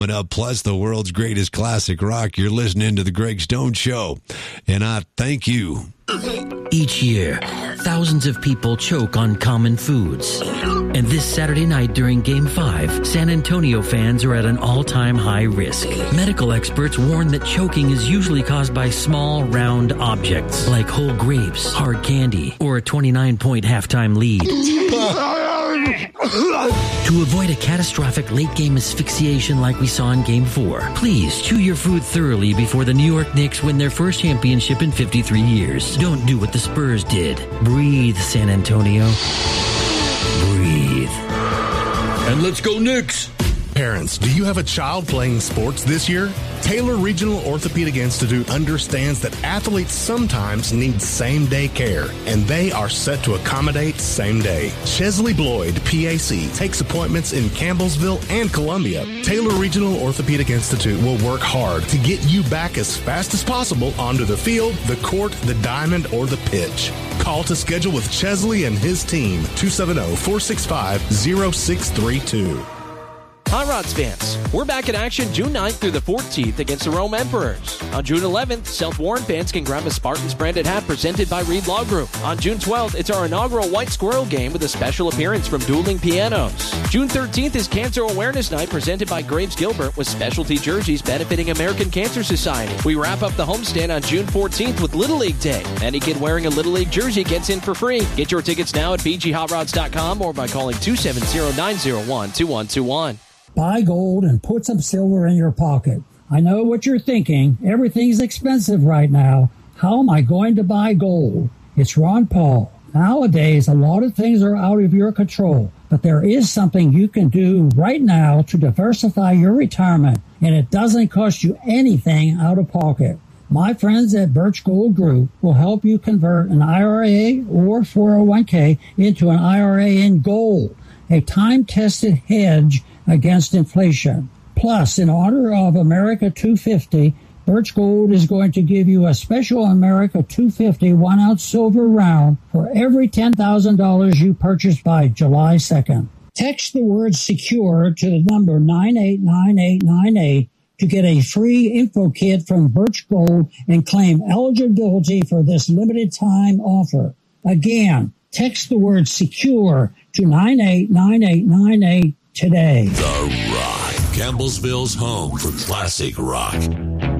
Up, plus the world's greatest classic rock. You're listening to The Greg Stone Show, and I thank you. Each year, thousands of people choke on common foods. And this Saturday night during Game 5, San Antonio fans are at an all-time high risk. Medical experts warn that choking is usually caused by small, round objects like whole grapes, hard candy, or a 29-point halftime lead. To avoid a catastrophic late-game asphyxiation like we saw in Game 4, please chew your food thoroughly before the New York Knicks win their first championship in 53 years. Don't do what the Spurs did. Breathe, San Antonio. Breathe. And let's go Knicks! Parents, do you have a child playing sports this year? Taylor Regional Orthopedic Institute understands that athletes sometimes need same-day care, and they are set to accommodate same day. Chesley Bloyd, PAC, takes appointments in Campbellsville and Columbia. Taylor Regional Orthopedic Institute will work hard to get you back as fast as possible onto the field, the court, the diamond, or the pitch. Call to schedule with Chesley and his team, 270-465-0632. Hot Rods fans, we're back in action June 9th through the 14th against the Rome Emperors. On June 11th, South Warren fans can grab a Spartans branded hat presented by Reed Law Group. On June 12th, it's our inaugural White Squirrel game with a special appearance from Dueling Pianos. June 13th is Cancer Awareness Night presented by Graves Gilbert with specialty jerseys benefiting American Cancer Society. We wrap up the homestand on June 14th with Little League Day. Any kid wearing a Little League jersey gets in for free. Get your tickets now at bghotrods.com or by calling 270-901-2121. Buy gold and put some silver in your pocket. I know what you're thinking. Everything's expensive right now. How am I going to buy gold? It's Ron Paul. Nowadays, a lot of things are out of your control, but there is something you can do right now to diversify your retirement, and it doesn't cost you anything out of pocket. My friends at Birch Gold Group will help you convert an IRA or 401k into an IRA in gold, a time-tested hedge against inflation. Plus, in honor of America 250, Birch Gold is going to give you a special America 250 1-ounce silver round for every $10,000 you purchase by July 2nd. Text the word SECURE to the number 989898 to get a free info kit from Birch Gold and claim eligibility for this limited time offer. Again, text the word SECURE to 989898 today. The Rock, Campbellsville's home for classic rock.